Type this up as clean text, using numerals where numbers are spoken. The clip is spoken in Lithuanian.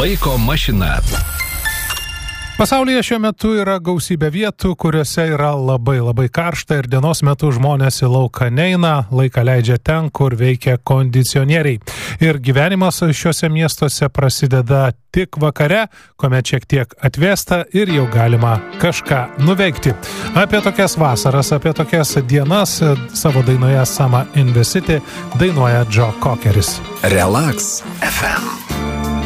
Laiko mašina. Pasaulyje šiuo metu yra gausybė vietų, kuriuose yra labai karšta ir dienos metu žmonės į lauką neina, laiką leidžia ten, kur veikia kondicionieriai. Ir gyvenimas šiuose miestuose prasideda tik vakare, kuomet šiek tiek atvėsta ir jau galima kažką nuveikti. Apie tokias vasaras, apie tokias dienas savo dainoje Summer in the City dainuoja Joe Cockeris. Relax FM.